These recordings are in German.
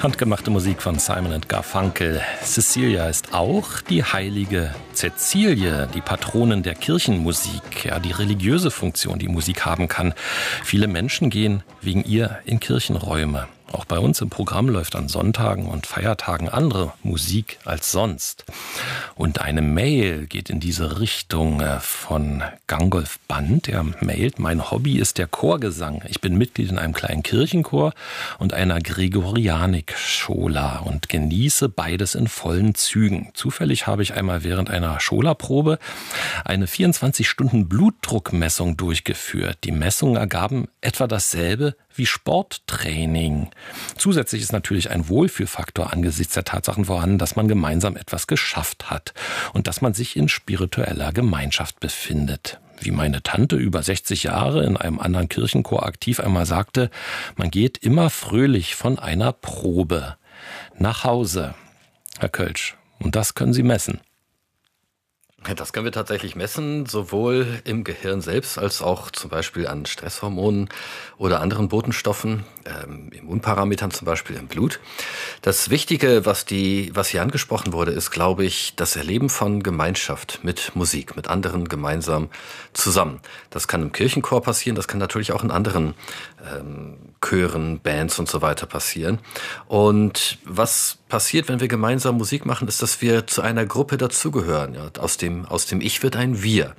Handgemachte Musik von Simon & Garfunkel. Cecilia ist auch die heilige Cäcilie, die Patronin der Kirchenmusik. Ja, die religiöse Funktion, die Musik haben kann. Viele Menschen gehen wegen ihr in Kirchenräume. Auch bei uns im Programm läuft an Sonntagen und Feiertagen andere Musik als sonst. Und eine Mail geht in diese Richtung von Gangolf Band. Er mailt: Mein Hobby ist der Chorgesang. Ich bin Mitglied in einem kleinen Kirchenchor und einer Gregorianik-Schola und genieße beides in vollen Zügen. Zufällig habe ich einmal während einer Schola-Probe eine 24-Stunden-Blutdruckmessung durchgeführt. Die Messungen ergaben etwa dasselbe wie Sporttraining. Zusätzlich ist natürlich ein Wohlfühlfaktor angesichts der Tatsachen vorhanden, dass man gemeinsam etwas geschafft hat und dass man sich in spiritueller Gemeinschaft befindet. Wie meine Tante, über 60 Jahre, in einem anderen Kirchenchor aktiv, einmal sagte: Man geht immer fröhlich von einer Probe nach Hause. Herr Kölsch, und das können Sie messen. Das können wir tatsächlich messen, sowohl im Gehirn selbst als auch zum Beispiel an Stresshormonen oder anderen Botenstoffen, Immunparametern zum Beispiel im Blut. Das Wichtige, was hier angesprochen wurde, ist, glaube ich, das Erleben von Gemeinschaft mit Musik, mit anderen gemeinsam zusammen. Das kann im Kirchenchor passieren, das kann natürlich auch in anderen Chören, Bands und so weiter passieren. Und was passiert, wenn wir gemeinsam Musik machen, ist, dass wir zu einer Gruppe dazugehören. Ja, aus dem Ich wird ein Wir.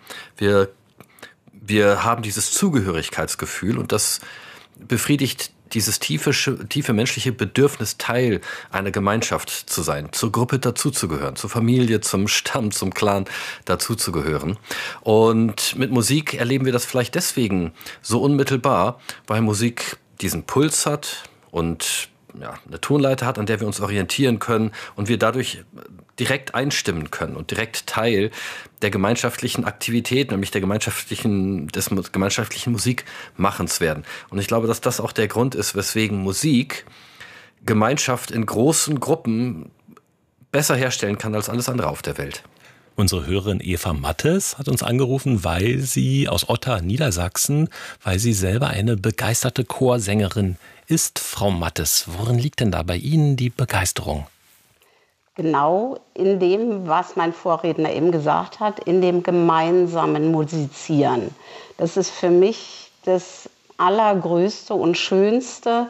Wir haben dieses Zugehörigkeitsgefühl und das befriedigt dieses tiefe menschliche Bedürfnis, Teil einer Gemeinschaft zu sein, zur Gruppe dazuzugehören, zur Familie, zum Stamm, zum Clan dazuzugehören. Und mit Musik erleben wir das vielleicht deswegen so unmittelbar, weil Musik diesen Puls hat und eine Tonleiter hat, an der wir uns orientieren können und wir dadurch direkt einstimmen können und direkt Teil der gemeinschaftlichen Aktivität, nämlich des gemeinschaftlichen Musikmachens werden. Und ich glaube, dass das auch der Grund ist, weswegen Musik Gemeinschaft in großen Gruppen besser herstellen kann als alles andere auf der Welt. Unsere Hörerin Eva Mattes hat uns angerufen, weil sie aus Otta, Niedersachsen, weil sie selber eine begeisterte Chorsängerin ist. Frau Mattes, worin liegt denn da bei Ihnen die Begeisterung? Genau in dem, was mein Vorredner eben gesagt hat, in dem gemeinsamen Musizieren. Das ist für mich das Allergrößte und Schönste.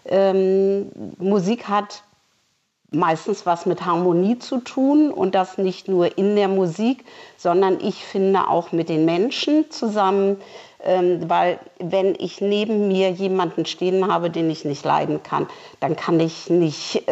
Musik hat meistens was mit Harmonie zu tun und das nicht nur in der Musik, sondern ich finde auch mit den Menschen zusammen, weil wenn ich neben mir jemanden stehen habe, den ich nicht leiden kann, dann kann ich nicht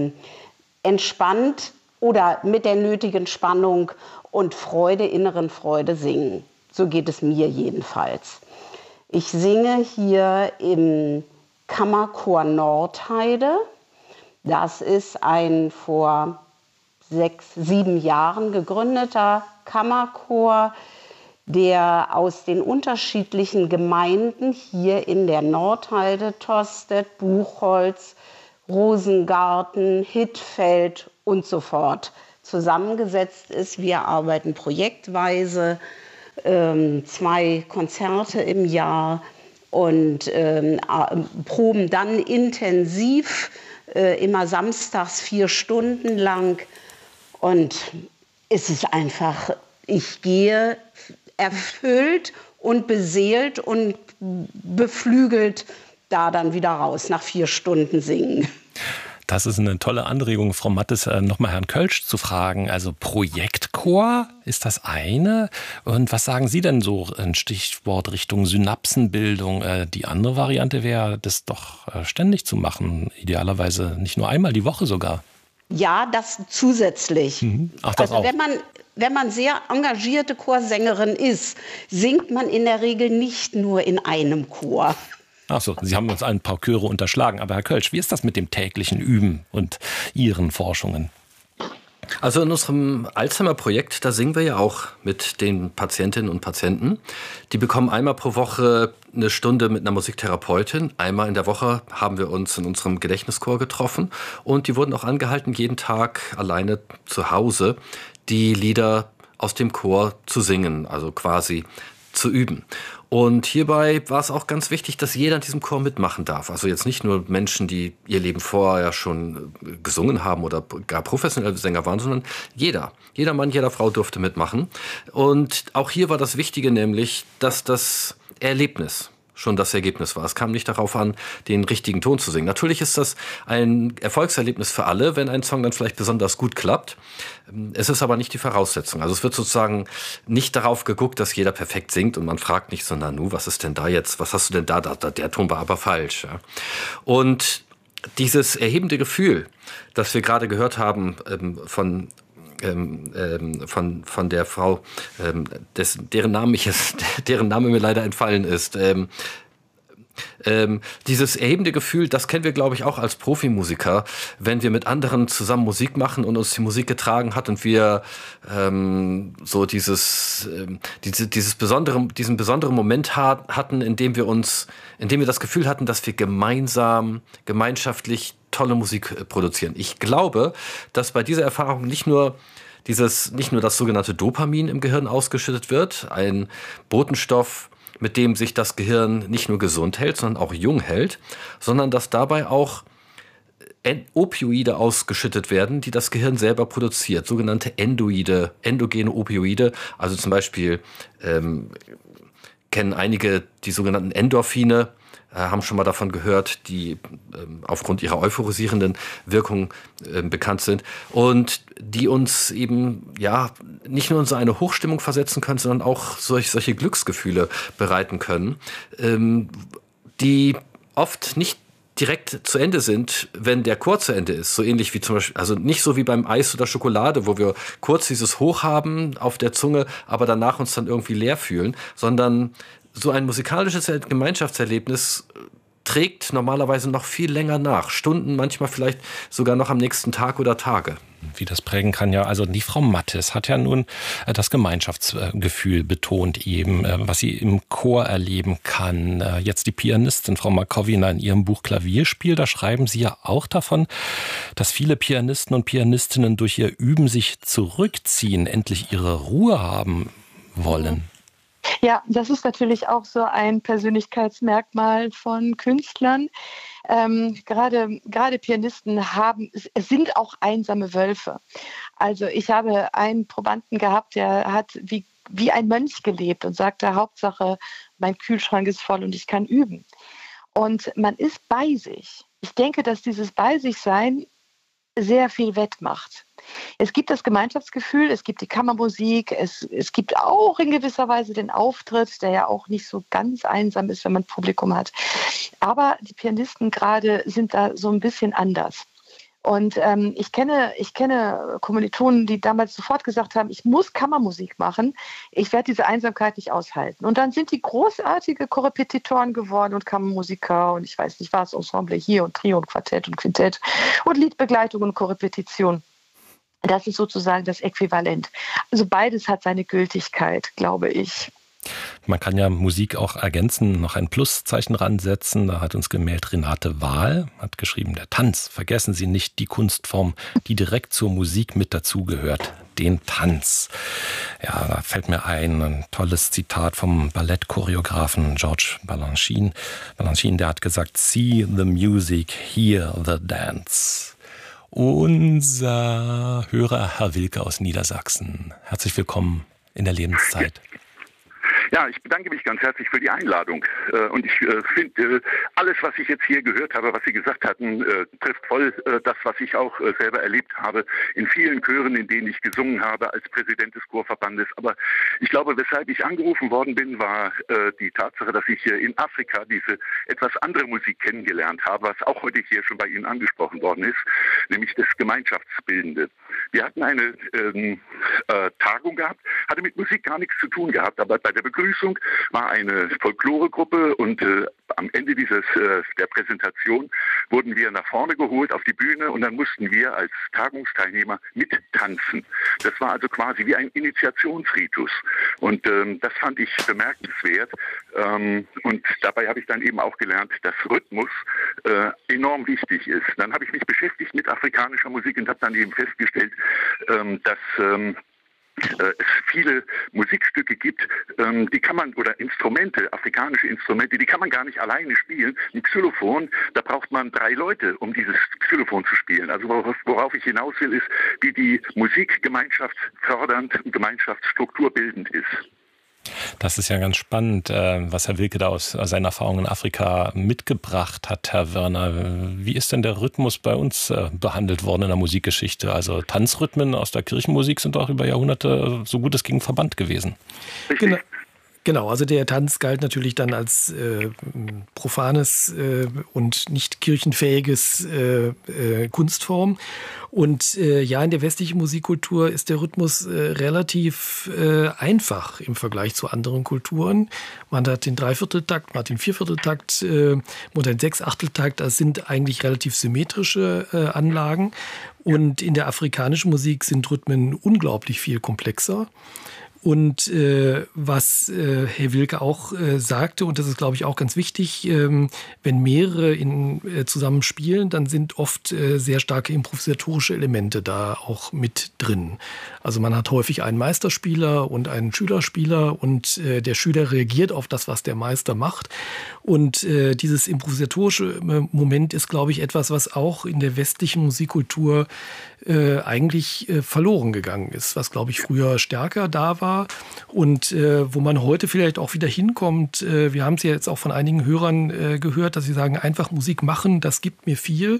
entspannt oder mit der nötigen Spannung und Freude, inneren Freude singen. So geht es mir jedenfalls. Ich singe hier im Kammerchor Nordheide. Das ist ein vor 6, 7 Jahren gegründeter Kammerchor, der aus den unterschiedlichen Gemeinden hier in der Nordheide, Tostedt, Buchholz, Rosengarten, Hittfeld und so fort zusammengesetzt ist. Wir arbeiten projektweise, 2 Konzerte im Jahr und proben dann intensiv, immer samstags 4 Stunden lang. Und es ist einfach, ich gehe erfüllt und beseelt und beflügelt da dann wieder raus, nach 4 Stunden singen. Das ist eine tolle Anregung, Frau Mattes, nochmal Herrn Kölsch zu fragen. Also Projektchor ist das eine. Und was sagen Sie denn so in Stichwort Richtung Synapsenbildung? Die andere Variante wäre, das doch ständig zu machen. Idealerweise nicht nur einmal die Woche sogar. Ja, das zusätzlich. Ach, das also auch. wenn man sehr engagierte Chorsängerin ist, singt man in der Regel nicht nur in einem Chor. Ach so, Sie haben uns ein paar Chöre unterschlagen. Aber Herr Kölsch, wie ist das mit dem täglichen Üben und Ihren Forschungen? Also in unserem Alzheimer-Projekt, da singen wir ja auch mit den Patientinnen und Patienten. Die bekommen einmal pro Woche eine Stunde mit einer Musiktherapeutin. Einmal in der Woche haben wir uns in unserem Gedächtnischor getroffen. Und die wurden auch angehalten, jeden Tag alleine zu Hause die Lieder aus dem Chor zu singen. Also quasi zu üben. Und hierbei war es auch ganz wichtig, dass jeder in diesem Chor mitmachen darf. Also jetzt nicht nur Menschen, die ihr Leben vorher schon gesungen haben oder gar professionelle Sänger waren, sondern jeder. Jeder Mann, jeder Frau durfte mitmachen. Und auch hier war das Wichtige nämlich, dass das Erlebnis schon das Ergebnis war. Es kam nicht darauf an, den richtigen Ton zu singen. Natürlich ist das ein Erfolgserlebnis für alle, wenn ein Song dann vielleicht besonders gut klappt. Es ist aber nicht die Voraussetzung. Also es wird sozusagen nicht darauf geguckt, dass jeder perfekt singt und man fragt nicht so, Nanu, was ist denn da jetzt, was hast du denn da, der Ton war aber falsch. Ja. Und dieses erhebende Gefühl, das wir gerade gehört haben von der Frau, deren Name mir leider entfallen ist. Dieses erhebende Gefühl, das kennen wir, glaube ich, auch als Profimusiker, wenn wir mit anderen zusammen Musik machen und uns die Musik getragen hat und wir so diesen besonderen Moment hatten, in dem wir das Gefühl hatten, dass wir gemeinschaftlich tolle Musik produzieren. Ich glaube, dass bei dieser Erfahrung nicht nur das sogenannte Dopamin im Gehirn ausgeschüttet wird, ein Botenstoff, mit dem sich das Gehirn nicht nur gesund hält, sondern auch jung hält, sondern dass dabei auch Opioide ausgeschüttet werden, die das Gehirn selber produziert, sogenannte endogene Opioide, also zum Beispiel kennen einige die sogenannten Endorphine, haben schon mal davon gehört, die aufgrund ihrer euphorisierenden Wirkung bekannt sind und die uns eben ja nicht nur in so eine Hochstimmung versetzen können, sondern auch solche Glücksgefühle bereiten können, die oft nicht direkt zu Ende sind, wenn der Chor zu Ende ist. So ähnlich wie zum Beispiel, also nicht so wie beim Eis oder Schokolade, wo wir kurz dieses Hoch haben auf der Zunge, aber danach uns dann irgendwie leer fühlen, sondern so ein musikalisches Gemeinschaftserlebnis trägt normalerweise noch viel länger nach. Stunden, manchmal vielleicht sogar noch am nächsten Tag oder Tage. Wie das prägen kann, ja. Also die Frau Mattes hat ja nun das Gemeinschaftsgefühl betont eben, was sie im Chor erleben kann. Jetzt die Pianistin Frau Markowina in ihrem Buch Klavierspiel, da schreiben Sie ja auch davon, dass viele Pianisten und Pianistinnen durch ihr Üben sich zurückziehen, endlich ihre Ruhe haben wollen. Ja, das ist natürlich auch so ein Persönlichkeitsmerkmal von Künstlern. Gerade Pianisten sind auch einsame Wölfe. Also ich habe einen Probanden gehabt, der hat wie ein Mönch gelebt und sagte, Hauptsache, mein Kühlschrank ist voll und ich kann üben. Und man ist bei sich. Ich denke, dass dieses Bei-sich-Sein sehr viel wettmacht. Es gibt das Gemeinschaftsgefühl, es gibt die Kammermusik, es gibt auch in gewisser Weise den Auftritt, der ja auch nicht so ganz einsam ist, wenn man Publikum hat. Aber die Pianisten gerade sind da so ein bisschen anders. Und ich kenne Kommilitonen, die damals sofort gesagt haben, ich muss Kammermusik machen, ich werde diese Einsamkeit nicht aushalten. Und dann sind die großartige Korrepetitoren geworden und Kammermusiker und ich weiß nicht was, Ensemble hier und Trio und Quartett und Quintett und Liedbegleitung und Korrepetition. Das ist sozusagen das Äquivalent. Also beides hat seine Gültigkeit, glaube ich. Man kann ja Musik auch ergänzen, noch ein Pluszeichen ransetzen. Da hat uns gemeldet Renate Wahl, hat geschrieben, der Tanz. Vergessen Sie nicht die Kunstform, die direkt zur Musik mit dazugehört, den Tanz. Ja, da fällt mir ein tolles Zitat vom Ballettchoreografen Georges Balanchine. Balanchine, der hat gesagt, see the music, hear the dance. Unser Hörer Herr Wilke aus Niedersachsen. Herzlich willkommen in der Lebenszeit. Ja, ich bedanke mich ganz herzlich für die Einladung. Und ich finde, alles, was ich jetzt hier gehört habe, was Sie gesagt hatten, trifft voll das, was ich auch selber erlebt habe in vielen Chören, in denen ich gesungen habe als Präsident des Chorverbandes. Aber ich glaube, weshalb ich angerufen worden bin, war die Tatsache, dass ich in Afrika diese etwas andere Musik kennengelernt habe, was auch heute hier schon bei Ihnen angesprochen worden ist, nämlich das Gemeinschaftsbildende. Wir hatten eine Tagung gehabt, hatte mit Musik gar nichts zu tun gehabt, aber bei der Begrüßung war eine Folkloregruppe und am Ende der Präsentation wurden wir nach vorne geholt auf die Bühne und dann mussten wir als Tagungsteilnehmer mittanzen. Das war also quasi wie ein Initiationsritus und das fand ich bemerkenswert und dabei habe ich dann eben auch gelernt, dass Rhythmus enorm wichtig ist. Dann habe ich mich beschäftigt mit afrikanischer Musik und habe dann eben festgestellt, dass es viele Musikstücke gibt, die kann man, oder Instrumente, afrikanische Instrumente, die kann man gar nicht alleine spielen. Ein Xylophon, da braucht man 3 Leute, um dieses Xylophon zu spielen. Also worauf ich hinaus will, ist, wie die Musik gemeinschaftsfördernd und gemeinschaftsstrukturbildend ist. Das ist ja ganz spannend, was Herr Wilke da aus seinen Erfahrungen in Afrika mitgebracht hat, Herr Wörner. Wie ist denn der Rhythmus bei uns behandelt worden in der Musikgeschichte? Also Tanzrhythmen aus der Kirchenmusik sind auch über Jahrhunderte so gut es ging verbannt gewesen. Genau, also der Tanz galt natürlich dann als profanes und nicht kirchenfähiges Kunstform. Und ja, in der westlichen Musikkultur ist der Rhythmus relativ einfach im Vergleich zu anderen Kulturen. Man hat den Dreivierteltakt, man hat den Viervierteltakt, man hat den Sechsachteltakt. Das sind eigentlich relativ symmetrische Anlagen. Und in der afrikanischen Musik sind Rhythmen unglaublich viel komplexer. Und was Herr Wilke auch sagte, und das ist, glaube ich, auch ganz wichtig, wenn mehrere zusammen spielen, dann sind oft sehr starke improvisatorische Elemente da auch mit drin. Also man hat häufig einen Meisterspieler und einen Schülerspieler und der Schüler reagiert auf das, was der Meister macht. Und dieses improvisatorische Moment ist, glaube ich, etwas, was auch in der westlichen Musikkultur eigentlich verloren gegangen ist, was, glaube ich, früher stärker da war und wo man heute vielleicht auch wieder hinkommt. Wir haben es ja jetzt auch von einigen Hörern gehört, dass sie sagen, einfach Musik machen, das gibt mir viel.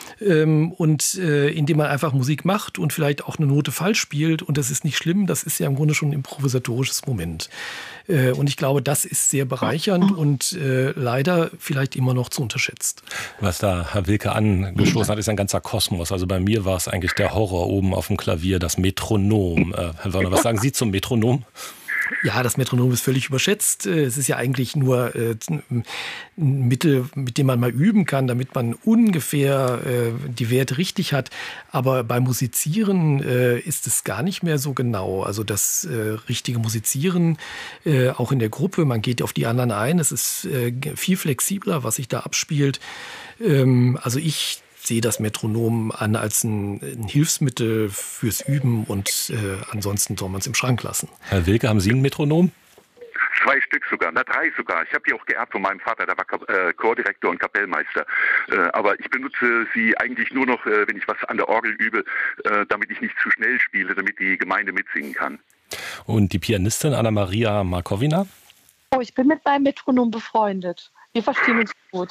Und indem man einfach Musik macht und vielleicht auch eine Note falsch spielt und das ist nicht schlimm, das ist ja im Grunde schon ein improvisatorisches Moment. Und ich glaube, das ist sehr bereichernd und leider vielleicht immer noch zu unterschätzt. Was da Herr Wilke angestoßen hat, ist ein ganzer Kosmos. Also bei mir war es eigentlich der Horror oben auf dem Klavier, das Metronom. Herr Wörner, was sagen Sie zum Metronom? Ja, das Metronom ist völlig überschätzt. Es ist ja eigentlich nur ein Mittel, mit dem man mal üben kann, damit man ungefähr die Werte richtig hat. Aber beim Musizieren ist es gar nicht mehr so genau. Also das richtige Musizieren, auch in der Gruppe, man geht auf die anderen ein. Es ist viel flexibler, was sich da abspielt. Also ich sehe das Metronom an als ein Hilfsmittel fürs Üben und ansonsten soll man es im Schrank lassen. Herr Wilke, haben Sie ein Metronom? 2 Stück sogar, 3 sogar. Ich habe die auch geerbt von meinem Vater, der war Chordirektor und Kapellmeister. Aber ich benutze sie eigentlich nur noch, wenn ich was an der Orgel übe, damit ich nicht zu schnell spiele, damit die Gemeinde mitsingen kann. Und die Pianistin Anna-Maria Markowina? Oh, ich bin mit meinem Metronom befreundet. Wir verstehen uns gut.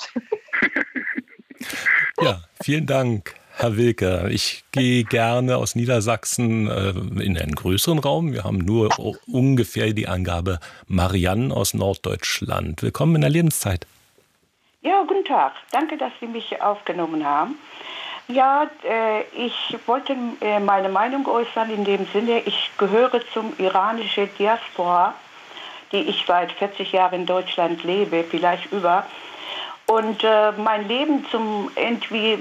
Ja, vielen Dank, Herr Wilke. Ich gehe gerne aus Niedersachsen in einen größeren Raum. Wir haben nur ungefähr die Angabe Marianne aus Norddeutschland. Willkommen in der Lebenszeit. Ja, guten Tag. Danke, dass Sie mich aufgenommen haben. Ja, ich wollte meine Meinung äußern in dem Sinne, ich gehöre zum iranischen Diaspora, die ich seit 40 Jahren in Deutschland lebe, vielleicht über. Und mein Leben zum irgendwie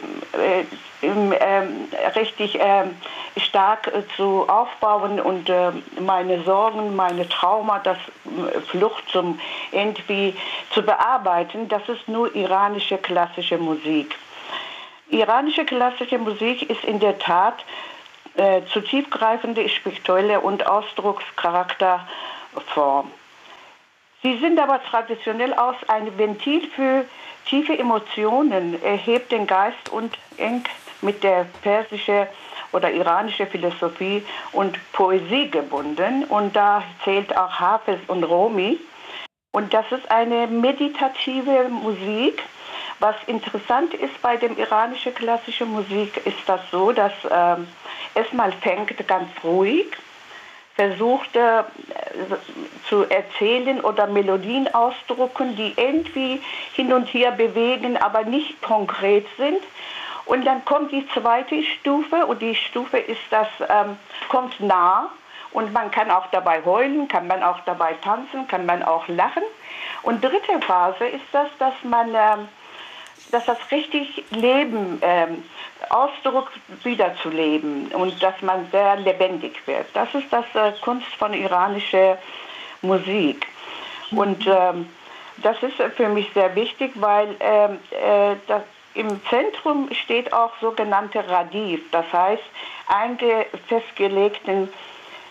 richtig stark zu aufbauen und meine Sorgen, meine Trauma, das Flucht zum irgendwie zu bearbeiten, das ist nur iranische klassische Musik. Iranische klassische Musik ist in der Tat zu tiefgreifende spirituelle und Ausdruckscharakterform. Sie sind aber traditionell aus ein Ventil für tiefe Emotionen, erhebt den Geist und eng mit der persischen oder iranischen Philosophie und Poesie gebunden. Und da zählt auch Hafiz und Rumi. Und das ist eine meditative Musik. Was interessant ist bei dem iranischen klassischen Musik, ist das so, dass erstmal fängt ganz ruhig, versucht zu erzählen oder Melodien ausdrucken, die irgendwie hin und her bewegen, aber nicht konkret sind. Und dann kommt die zweite Stufe und die Stufe ist das, kommt nah und man kann auch dabei heulen, kann man auch dabei tanzen, kann man auch lachen. Und dritte Phase ist das, dass das richtig Leben, Ausdruck wiederzuleben und dass man sehr lebendig wird. Das ist das Kunst von iranischer Musik. Und das ist für mich sehr wichtig, weil im Zentrum steht auch sogenannte Radif, das heißt festgelegten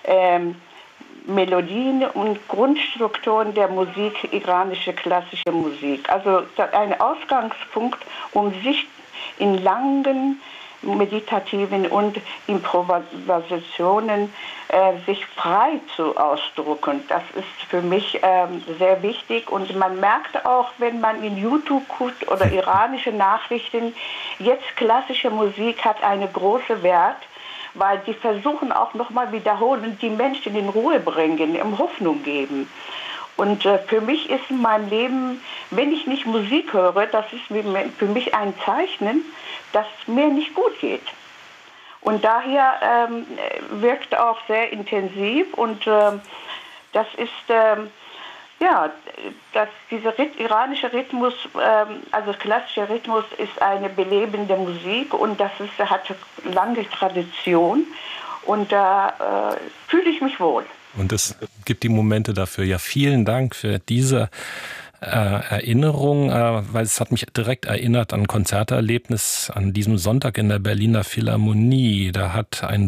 Melodien und Grundstrukturen der Musik, iranische klassische Musik. Also ein Ausgangspunkt, um sich in langen meditativen und Improvisationen sich frei zu ausdrücken. Das ist für mich sehr wichtig. Und man merkt auch, wenn man in YouTube guckt oder iranische Nachrichten, jetzt klassische Musik hat einen großen Wert, weil die versuchen auch nochmal wiederholen, die Menschen in Ruhe bringen, Hoffnung geben. Und für mich ist in meinem Leben, wenn ich nicht Musik höre, das ist für mich ein Zeichen, dass es mir nicht gut geht. Und daher wirkt auch sehr intensiv und das ist, dieser iranische Rhythmus, also klassischer Rhythmus ist eine belebende Musik und hat lange Tradition und da fühle ich mich wohl. Und es gibt die Momente dafür. Ja, vielen Dank für diese Erinnerung, weil es hat mich direkt erinnert an ein Konzerterlebnis an diesem Sonntag in der Berliner Philharmonie. Da hat ein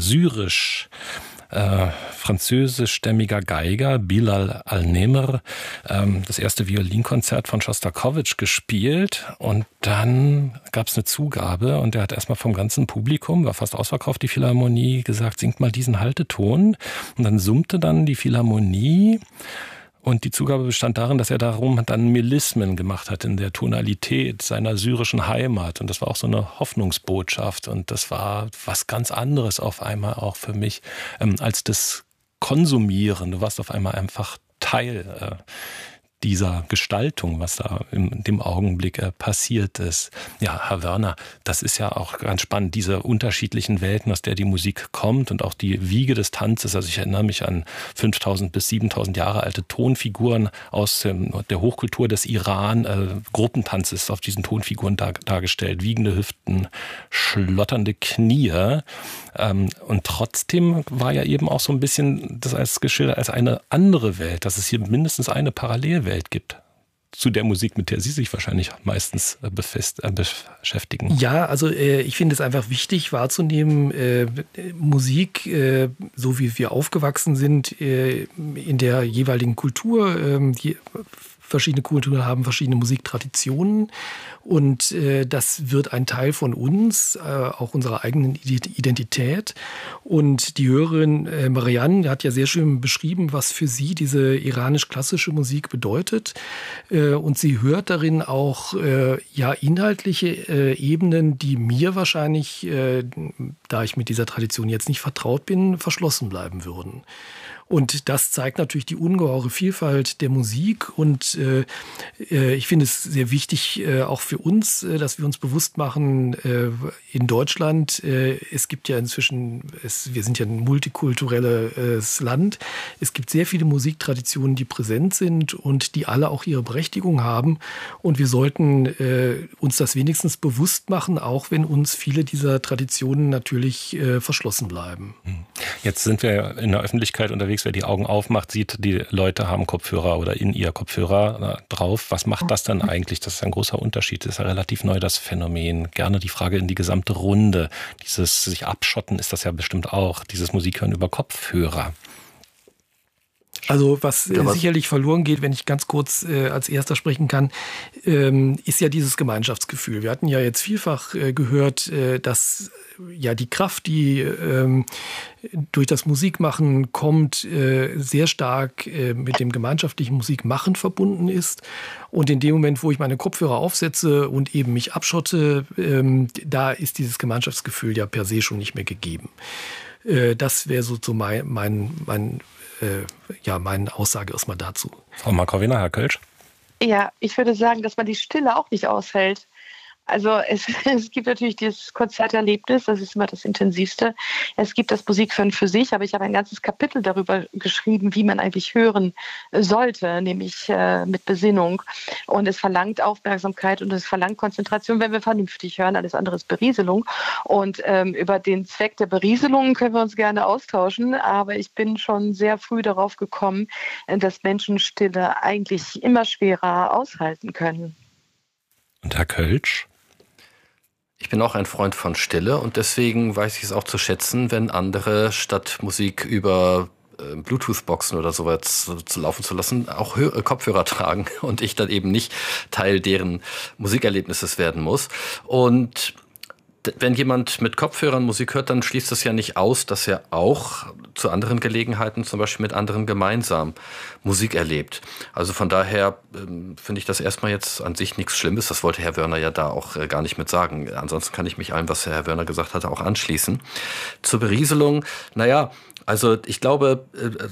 französischstämmiger Geiger, Bilal Al-Nemr, das erste Violinkonzert von Schostakowitsch gespielt und dann gab es eine Zugabe und er hat erstmal vom ganzen Publikum, war fast ausverkauft die Philharmonie, gesagt, singt mal diesen Halteton und dann summte dann die Philharmonie. Und die Zugabe bestand darin, dass er darum dann Melismen gemacht hat in der Tonalität seiner syrischen Heimat. Und das war auch so eine Hoffnungsbotschaft. Und das war was ganz anderes auf einmal auch für mich als das Konsumieren. Du warst auf einmal einfach Teil dieser Gestaltung, was da in dem Augenblick passiert ist. Ja, Herr Wörner, das ist ja auch ganz spannend, diese unterschiedlichen Welten, aus der die Musik kommt und auch die Wiege des Tanzes. Also ich erinnere mich an 5.000 bis 7.000 Jahre alte Tonfiguren aus der Hochkultur des Iran. Gruppentanz ist auf diesen Tonfiguren dargestellt. Wiegende Hüften, schlotternde Knie. Und trotzdem war ja eben auch so ein bisschen das als geschildert als eine andere Welt, dass es hier mindestens eine Parallelwelt gibt zu der Musik, mit der Sie sich wahrscheinlich meistens beschäftigen. Ja, also ich finde es einfach wichtig wahrzunehmen, Musik, so wie wir aufgewachsen sind, in der jeweiligen Kultur, verschiedene Kulturen haben verschiedene Musiktraditionen und das wird ein Teil von uns, auch unserer eigenen Identität. Und die Hörerin Marianne hat ja sehr schön beschrieben, was für sie diese iranisch-klassische Musik bedeutet. Und sie hört darin auch inhaltliche Ebenen, die mir wahrscheinlich, da ich mit dieser Tradition jetzt nicht vertraut bin, verschlossen bleiben würden. Und das zeigt natürlich die ungeheure Vielfalt der Musik. Und ich finde es sehr wichtig, auch für uns, dass wir uns bewusst machen, in Deutschland, es gibt ja inzwischen, wir sind ja ein multikulturelles Land, es gibt sehr viele Musiktraditionen, die präsent sind und die alle auch ihre Berechtigung haben. Und wir sollten uns das wenigstens bewusst machen, auch wenn uns viele dieser Traditionen natürlich verschlossen bleiben. Jetzt sind wir in der Öffentlichkeit unterwegs. Wer die Augen aufmacht, sieht, die Leute haben Kopfhörer oder in ihr Kopfhörer drauf. Was macht das denn eigentlich? Das ist ein großer Unterschied. Das ist ja relativ neu, das Phänomen. Gerne die Frage in die gesamte Runde. Dieses sich abschotten ist das ja bestimmt auch. Dieses Musikhören über Kopfhörer. Also was sicherlich verloren geht, wenn ich ganz kurz als Erster sprechen kann, ist ja dieses Gemeinschaftsgefühl. Wir hatten ja jetzt vielfach gehört, dass ja die Kraft, die durch das Musikmachen kommt, sehr stark mit dem gemeinschaftlichen Musikmachen verbunden ist. Und in dem Moment, wo ich meine Kopfhörer aufsetze und eben mich abschotte, da ist dieses Gemeinschaftsgefühl ja per se schon nicht mehr gegeben. Das wäre so meine Aussage erstmal dazu. Frau Markowina, Herr Kölsch? Ja, ich würde sagen, dass man die Stille auch nicht aushält. Also es gibt natürlich dieses Konzerterlebnis, das ist immer das Intensivste. Es gibt das Musikhören für sich, aber ich habe ein ganzes Kapitel darüber geschrieben, wie man eigentlich hören sollte, nämlich mit Besinnung. Und es verlangt Aufmerksamkeit und es verlangt Konzentration, wenn wir vernünftig hören. Alles andere ist Berieselung. Und über den Zweck der Berieselung können wir uns gerne austauschen, aber ich bin schon sehr früh darauf gekommen, dass Menschen Stille eigentlich immer schwerer aushalten können. Und Herr Kölsch? Ich bin auch ein Freund von Stille und deswegen weiß ich es auch zu schätzen, wenn andere statt Musik über Bluetooth-Boxen oder sowas zu laufen zu lassen, auch Kopfhörer tragen und ich dann eben nicht Teil deren Musikerlebnisses werden muss. Und wenn jemand mit Kopfhörern Musik hört, dann schließt das ja nicht aus, dass er auch zu anderen Gelegenheiten, zum Beispiel mit anderen gemeinsam Musik erlebt. Also von daher finde ich das erstmal jetzt an sich nichts Schlimmes. Das wollte Herr Wörner ja da auch gar nicht mit sagen. Ansonsten kann ich mich allem, was Herr Wörner gesagt hatte, auch anschließen. Zur Berieselung, also ich glaube,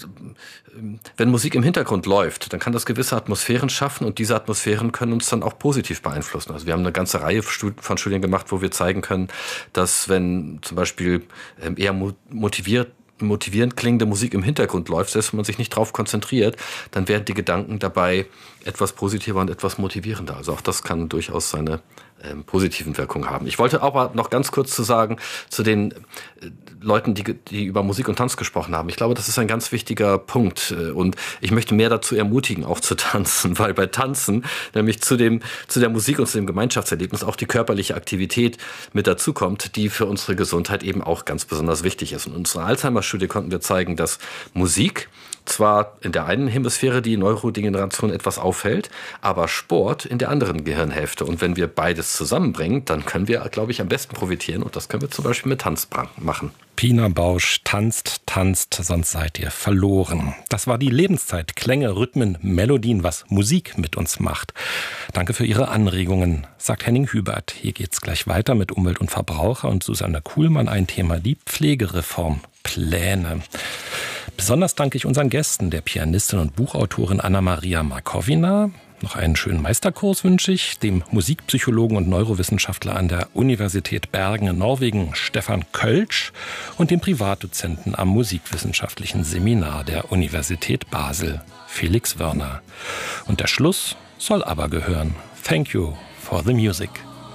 wenn Musik im Hintergrund läuft, dann kann das gewisse Atmosphären schaffen und diese Atmosphären können uns dann auch positiv beeinflussen. Also wir haben eine ganze Reihe von Studien gemacht, wo wir zeigen können, dass wenn zum Beispiel eher motivierend klingende Musik im Hintergrund läuft, selbst wenn man sich nicht drauf konzentriert, dann werden die Gedanken dabei etwas positiver und etwas motivierender. Also auch das kann durchaus seine positiven Wirkungen haben. Ich wollte aber noch ganz kurz zu sagen, zu den Leuten, die über Musik und Tanz gesprochen haben. Ich glaube, das ist ein ganz wichtiger Punkt und ich möchte mehr dazu ermutigen, auch zu tanzen, weil bei Tanzen nämlich zu der Musik und zu dem Gemeinschaftserlebnis auch die körperliche Aktivität mit dazukommt, die für unsere Gesundheit eben auch ganz besonders wichtig ist. Und in unserer Alzheimer-Studie konnten wir zeigen, dass Musik zwar in der einen Hemisphäre die Neurodegeneration etwas aufhält, aber Sport in der anderen Gehirnhälfte. Und wenn wir beides zusammenbringen, dann können wir, glaube ich, am besten profitieren. Und das können wir zum Beispiel mit Tanz machen. Pina Bausch tanzt, sonst seid ihr verloren. Das war die Lebenszeit. Klänge, Rhythmen, Melodien, was Musik mit uns macht. Danke für Ihre Anregungen, sagt Henning Hubert. Hier geht's gleich weiter mit Umwelt und Verbraucher und Susanne Kuhlmann. Ein Thema, die Pflegereformpläne. Besonders danke ich unseren Gästen, der Pianistin und Buchautorin Anna-Maria Markowina. Noch einen schönen Meisterkurs wünsche ich dem Musikpsychologen und Neurowissenschaftler an der Universität Bergen in Norwegen, Stefan Kölsch, und dem Privatdozenten am Musikwissenschaftlichen Seminar der Universität Basel, Felix Wörner. Und der Schluss soll aber gehören. Thank you for the music.